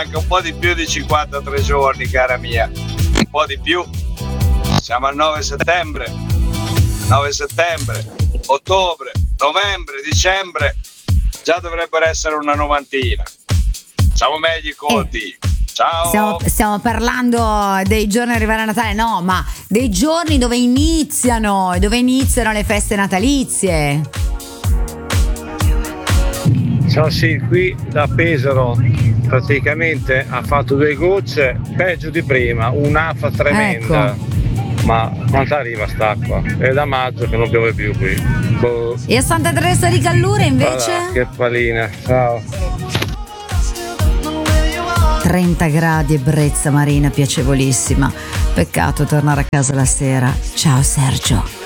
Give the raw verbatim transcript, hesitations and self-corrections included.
anche un po' di più di cinquantatré giorni, cara mia. Un po' di più. Siamo al nove settembre. nove settembre, ottobre, novembre, dicembre. Già dovrebbero essere una novantina. Siamo meglio conti. Eh. Ciao. Stiamo, stiamo parlando dei giorni arrivare a Natale, no, ma dei giorni dove iniziano, dove iniziano le feste natalizie. Ciao, sì, qui da Pesaro praticamente ha fatto due gocce, peggio di prima, un'afa tremenda. Ecco. Ma quanto arriva st'acqua? È da maggio che non piove più qui. Boh. E a Santa Teresa di Gallura invece? Allora, che pallina, ciao. trenta gradi e brezza marina piacevolissima. Peccato tornare a casa la sera. Ciao Sergio.